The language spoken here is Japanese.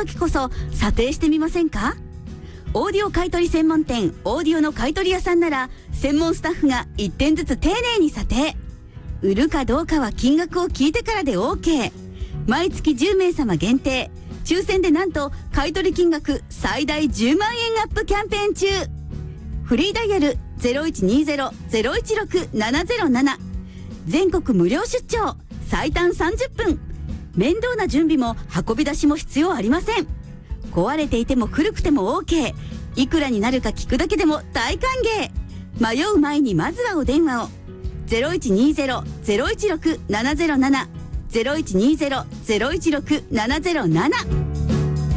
時こそ査定してみませんか？オーディオ買取専門店オーディオの買取屋さんなら専門スタッフが1点ずつ丁寧に査定。売るかどうかは金額を聞いてからで OK。 毎月10名様限定、抽選でなんと買取金額最大10万円アップキャンペーン中。フリーダイヤル 0120-016-707。 全国無料出張、最短30分。面倒な準備も運び出しも必要ありません。壊れていても古くても OK。 いくらになるか聞くだけでも大歓迎。迷う前にまずはお電話を。 0120-016-707 0120-016-707